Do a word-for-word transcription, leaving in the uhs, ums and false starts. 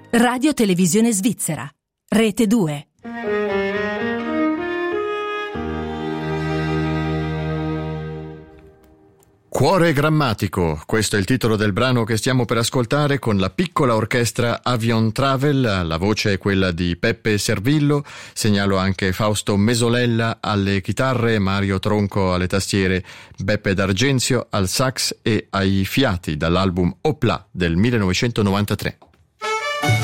Radio Televisione Svizzera, Rete due. Cuore grammatico, questo è il titolo del brano che stiamo per ascoltare con la piccola orchestra Avion Travel, la voce è quella di Peppe Servillo, segnalo anche Fausto Mesolella alle chitarre, Mario Tronco alle tastiere, Beppe D'Argenzio al sax e ai fiati dall'album Opla del millenovecentonovantatré.